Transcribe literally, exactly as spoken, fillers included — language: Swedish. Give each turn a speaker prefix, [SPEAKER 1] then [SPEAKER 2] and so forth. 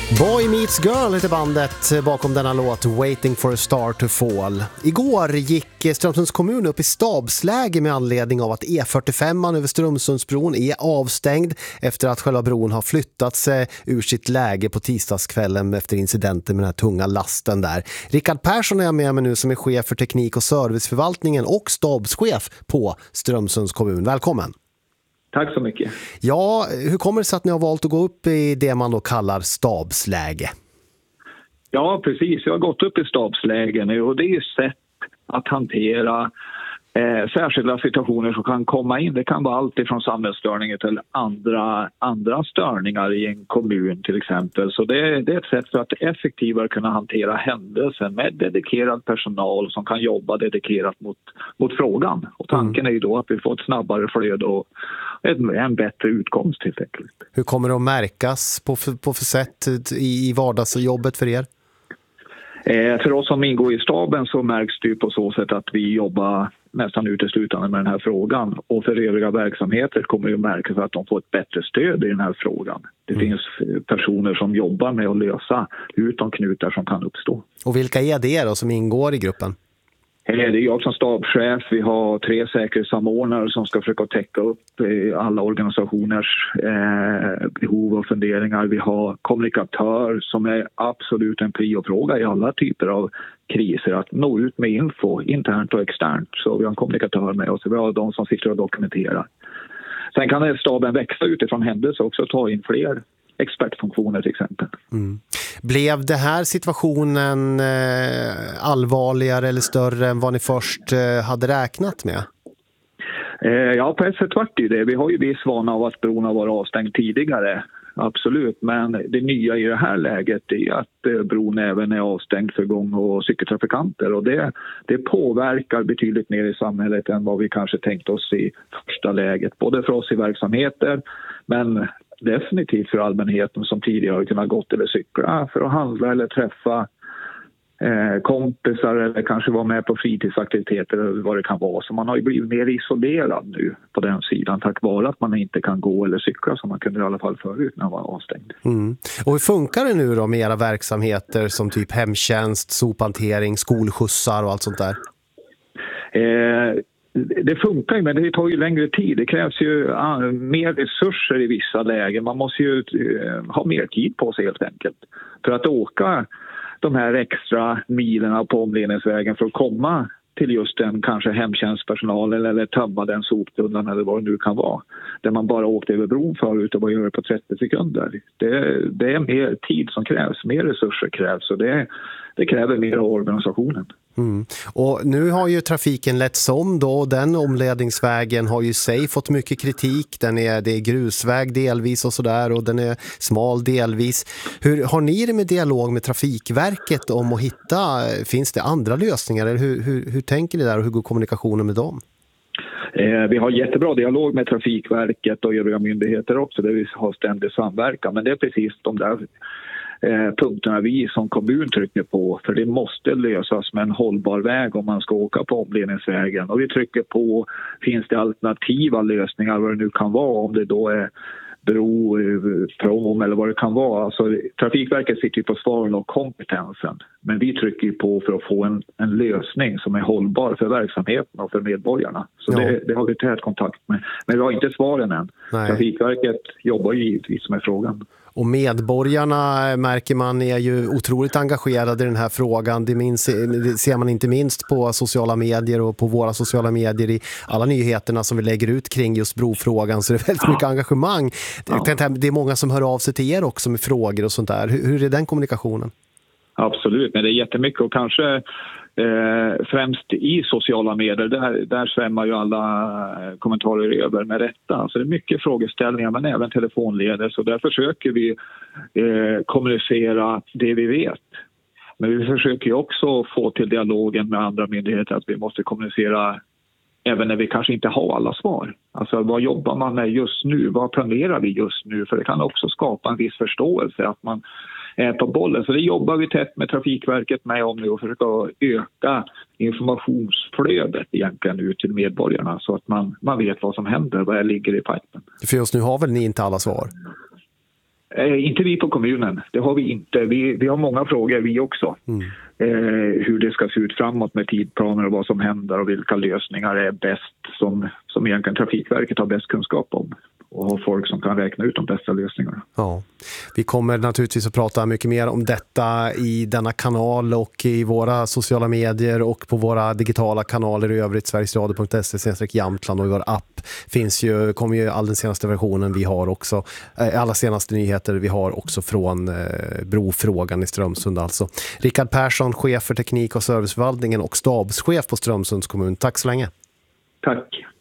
[SPEAKER 1] Boy Meets Girl heter bandet bakom denna låt Waiting for a Star to Fall. Igår gick Strömsunds kommun upp i stabsläge med anledning av att E fyrtiofem över Strömsundsbron är avstängd efter att själva bron har flyttat sig ur sitt läge på tisdagskvällen efter incidenten med den här tunga lasten där. Rickard Persson är jag med mig nu som är chef för teknik- och serviceförvaltningen och stabschef på Strömsunds kommun. Välkommen!
[SPEAKER 2] Tack så mycket.
[SPEAKER 1] Ja, hur kommer det sig att ni har valt att gå upp i det man då kallar stabsläge?
[SPEAKER 2] Ja, precis. Jag har gått upp i stabsläge nu och det är ju sätt att hantera eh, särskilda situationer som kan komma in. Det kan vara allt ifrån samhällsstörningar till andra, andra störningar i en kommun till exempel. Så det, det är ett sätt för att effektivare kunna hantera händelsen med dedikerad personal som kan jobba dedikerat mot, mot frågan. Och tanken är ju då att vi får ett snabbare flöde och en, en bättre utkomst helt enkelt.
[SPEAKER 1] Hur kommer det att märkas på, på för sätt i, i vardagsjobbet för er?
[SPEAKER 2] Eh, för oss som ingår i staben så märks det på så sätt att vi jobbar nästan uteslutande med den här frågan. Och för övriga verksamheter kommer det att märkas att de får ett bättre stöd i den här frågan. Det mm. finns personer som jobbar med att lösa ut de knutar som kan uppstå.
[SPEAKER 1] Och vilka är det då som ingår i gruppen?
[SPEAKER 2] Det är jag som stabschef. Vi har tre säkerhetssamordnare som ska försöka täcka upp alla organisationers eh, behov och funderingar. Vi har kommunikatör som är absolut en priofråga i alla typer av kriser. Att nå ut med info, internt och externt. Så vi har en kommunikatör med oss. Vi har de som sitter och dokumenterar. Sen kan staben växa utifrån händelser också och ta in fler expertfunktioner till exempel. Mm.
[SPEAKER 1] Blev det här situationen eh, allvarligare eller större än vad ni först eh, hade räknat med?
[SPEAKER 2] Eh, ja, på ett sätt vart det ju det. Vi har ju viss vana av att bron har varit avstängd tidigare. Absolut, men det nya i det här läget är att eh, bron även är avstängd för gång- och cykeltrafikanter. Och det, det påverkar betydligt mer i samhället än vad vi kanske tänkt oss i första läget. Både för oss i verksamheter men definitivt för allmänheten som tidigare har kunnat gått eller cykla för att handla eller träffa eh, kompisar eller kanske vara med på fritidsaktiviteter eller vad det kan vara. Så man har ju blivit mer isolerad nu på den sidan tack vare att man inte kan gå eller cykla som man kunde i alla fall förut när man var avstängd.
[SPEAKER 1] Mm. Och hur funkar det nu då med era verksamheter som typ hemtjänst, sophantering, skolskjutsar och allt sånt där?
[SPEAKER 2] Eh, Det funkar ju, men det tar ju längre tid. Det krävs ju uh, mer resurser i vissa lägen. Man måste ju uh, ha mer tid på sig helt enkelt. För att åka de här extra milerna på omledningsvägen för att komma till just den kanske hemtjänstpersonal eller, eller tömma den soptunnan eller vad det nu kan vara. Där man bara åkte över bron förut och bara gör det på trettio sekunder. Det, det är mer tid som krävs, mer resurser krävs och det, det kräver mer av organisationen.
[SPEAKER 1] Mm. Och nu har ju trafiken letts om då, och den omledningsvägen har ju sig fått mycket kritik. Den är, det är grusväg delvis och sådär och den är smal delvis. Hur har ni det med dialog med Trafikverket om att hitta, finns det andra lösningar eller hur, hur, hur tänker ni där och hur går kommunikationen med dem?
[SPEAKER 2] Eh, vi har jättebra dialog med Trafikverket och övriga myndigheter också där vi har ständig samverkan, men det är precis de där Eh, punkterna vi som kommun trycker på, för det måste lösas med en hållbar väg om man ska åka på omledningsvägen. Och vi trycker på, finns det alternativa lösningar vad det nu kan vara, om det då är bro, prom eller vad det kan vara. Alltså, Trafikverket sitter på svaren och kompetensen, men vi trycker på för att få en, en lösning som är hållbar för verksamheten och för medborgarna. Så ja. det, det har vi tät kontakt med. Men vi har inte svaren än. Nej. Trafikverket jobbar ju givetvis med frågan.
[SPEAKER 1] Och medborgarna märker man är ju otroligt engagerade i den här frågan. Det, minns, det ser man inte minst på sociala medier och på våra sociala medier i alla nyheterna som vi lägger ut kring just brofrågan. Så det är väldigt ja. mycket engagemang. Ja. Det är många som hör av sig till er också med frågor och sånt där. Hur, hur är den kommunikationen?
[SPEAKER 2] Absolut, men det är jättemycket och kanske eh, främst i sociala medier, där, där svämmar ju alla kommentarer över med rätta. Så det är mycket frågeställningar men även telefonleder, så där försöker vi eh, kommunicera det vi vet. Men vi försöker ju också få till dialogen med andra myndigheter att vi måste kommunicera även när vi kanske inte har alla svar. Alltså vad jobbar man med just nu? Vad planerar vi just nu? För det kan också skapa en viss förståelse att man är på bollen. Så det jobbar vi tätt med Trafikverket med om nu och försöka öka informationsflödet egentligen ut till medborgarna så att man, man vet vad som händer, vad det ligger i pipen.
[SPEAKER 1] För just nu har väl ni inte alla svar?
[SPEAKER 2] Eh, inte vi på kommunen, det har vi inte. Vi, vi har många frågor, vi också. Mm. Eh, hur det ska se ut framåt med tidplaner och vad som händer och vilka lösningar är bäst som, som egentligen Trafikverket har bäst kunskap om. Och ha folk som kan räkna ut de bästa lösningarna.
[SPEAKER 1] Ja, vi kommer naturligtvis att prata mycket mer om detta i denna kanal och i våra sociala medier och på våra digitala kanaler i övrigt. sverigesradio punkt se slash Jämtland och i vår app finns ju, kommer ju all den senaste versionen vi har också, alla senaste nyheter vi har också från eh, brofrågan i Strömsund alltså. Rickard Persson, chef för teknik- och serviceförvaltningen och stabschef på Strömsunds kommun. Tack så länge.
[SPEAKER 2] Tack.